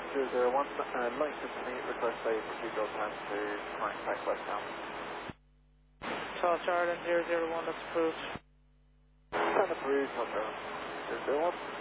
001, license to meet, request a procedural time to contact westbound. Charles Jordan 001, that's approved. Time approved, Charles Jordan 001.